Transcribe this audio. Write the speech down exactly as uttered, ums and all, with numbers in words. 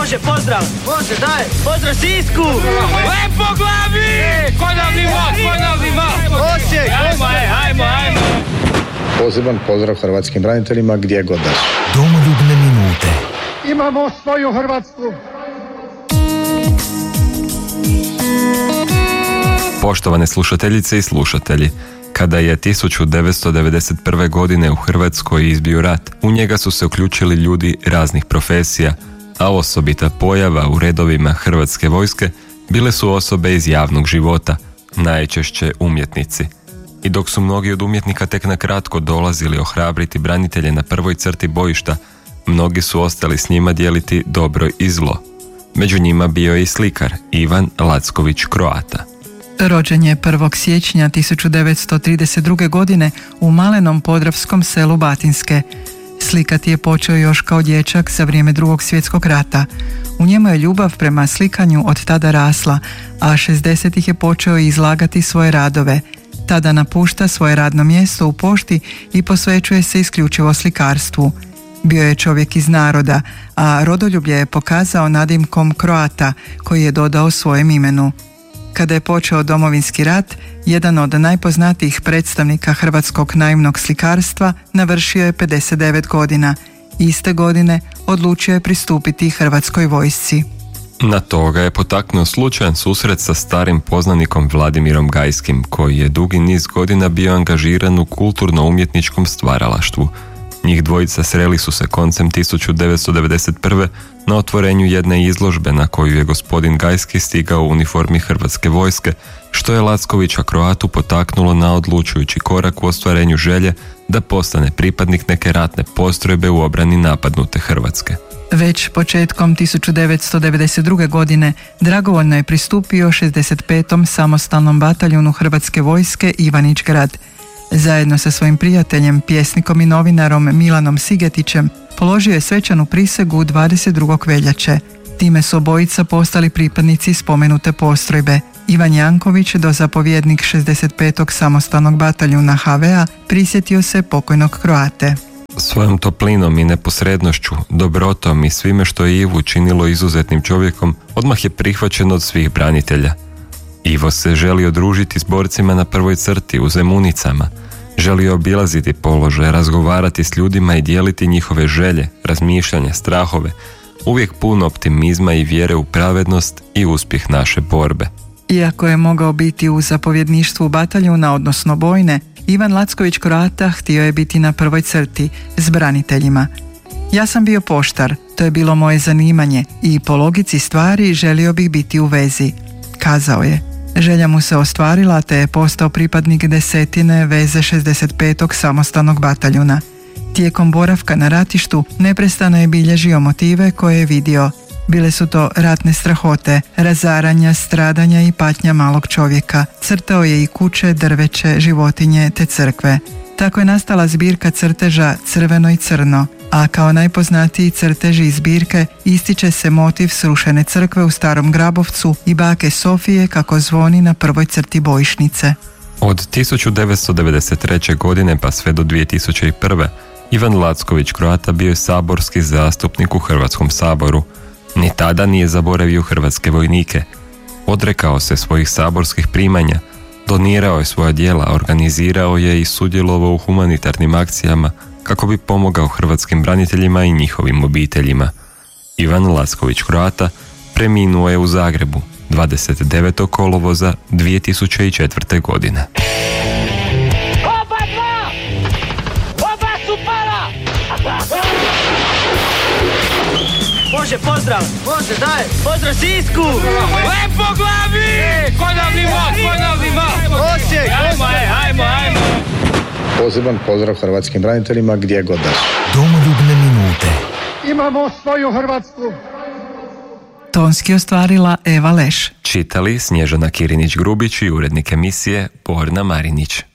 Može, pozdrav! Može, daj! Pozdrav Sisku! Lepo glavi! E, ponovni vod, ponovni vod! Osijek! Ajmo, ajmo, ajmo! Poseban pozdrav hrvatskim braniteljima gdje god da su. Domoljubne minute. Imamo svoju Hrvatsku. Poštovane slušateljice i slušatelji, kada je tisuću devetsto devedeset prve. godine u Hrvatskoj izbio rat, u njega su se uključili ljudi raznih profesija, a osobita pojava u redovima Hrvatske vojske bile su osobe iz javnog života, najčešće umjetnici. I dok su mnogi od umjetnika tek na kratko dolazili ohrabriti branitelje na prvoj crti bojišta, mnogi su ostali s njima dijeliti dobro i zlo. Među njima bio je i slikar Ivan Lacković Croata. Rođen je prvog siječnja tisuću devetsto trideset druge. godine u malenom podravskom selu Batinske. Slikati je počeo još kao dječak za vrijeme Drugog svjetskog rata. U njemu je ljubav prema slikanju od tada rasla, a šezdesetih je počeo izlagati svoje radove. Tada napušta svoje radno mjesto u pošti i posvećuje se isključivo slikarstvu. Bio je čovjek iz naroda, a rodoljublje je pokazao nadimkom Croata, koji je dodao svojem imenu. Kada je počeo Domovinski rat, jedan od najpoznatijih predstavnika hrvatskog naivnog slikarstva navršio je pedeset devet godina. Iste godine odlučio je pristupiti Hrvatskoj vojsci. Na to ga je potaknuo slučajan susret sa starim poznanikom Vladimirom Gajskim, koji je dugi niz godina bio angažiran u kulturno-umjetničkom stvaralaštvu. Njih dvojica sreli su se koncem tisuću devetsto devedeset prve. na otvorenju jedne izložbe na koju je gospodin Gajski stigao u uniformi Hrvatske vojske, što je Lackovića Croatu potaknulo na odlučujući korak u ostvarenju želje da postane pripadnik neke ratne postrojbe u obrani napadnute Hrvatske. Već početkom tisuću devetsto devedeset druge. godine dragovoljno je pristupio šezdeset petom samostalnom bataljunu Hrvatske vojske Ivanić Grad. Zajedno sa svojim prijateljem, pjesnikom i novinarom Milanom Sigetićem položio je svečanu prisegu dvadeset drugog veljače. Time su obojica postali pripadnici spomenute postrojbe. Ivan Janković, dozapovjednik šezdeset petog samostalnog bataljuna ha ve a, prisjetio se pokojnog Croate. Svojom toplinom i neposrednošću, dobrotom i svime što je Ivu činilo izuzetnim čovjekom, odmah je prihvaćen od svih branitelja. Ivo se želio družiti s borcima na prvoj crti u Zemunicama, želio obilaziti položaje, razgovarati s ljudima i dijeliti njihove želje, razmišljanja, strahove, uvijek pun optimizma i vjere u pravednost i uspjeh naše borbe. Iako je mogao biti u zapovjedništvu bataljuna, odnosno bojne, Ivan Lacković Croata htio je biti na prvoj crti s braniteljima. Ja sam bio poštar, to je bilo moje zanimanje i po logici stvari želio bih biti u vezi, kazao je. Želja mu se ostvarila te je postao pripadnik desetine veze šezdeset petog samostalnog bataljuna. Tijekom boravka na ratištu neprestano je bilježio motive koje je vidio. Bile su to ratne strahote, razaranja, stradanja i patnja malog čovjeka. Crtao je i kuće, drveće, životinje te crkve. Tako je nastala zbirka crteža Crveno i crno, a kao najpoznatiji crteži iz zbirke ističe se motiv srušene crkve u Starom Grabovcu i bake Sofije kako zvoni na prvoj crti bojišnice. Od tisuću devetsto devedeset treće. godine pa sve do dvije tisuće prve. Ivan Lacković Croata bio je saborski zastupnik u Hrvatskom saboru. Ni tada nije zaboravio hrvatske vojnike. Odrekao se svojih saborskih primanja, donirao je svoja djela, organizirao je i sudjelovao u humanitarnim akcijama kako bi pomogao hrvatskim braniteljima i njihovim obiteljima. Ivan Lacković Croata preminuo je u Zagrebu dvadeset devetog kolovoza dvije tisuće četvrte. godine. Oba dva! Oba su pala! Može, pozdrav! Može, daj! Pozdrav Sisku! Lepo glavi! E, ponovni vod, ponovni vod! Osijek! Ajmo, ajmo, ajmo! Poseban pozdrav hrvatskim braniteljima gdje god da su. Domoljubne minute. Imamo svoju Hrvatsku. Tonski ostvarila Eva Leš. Čitali Snježana Kirinić-Grubić i urednik emisije Borna Marinić.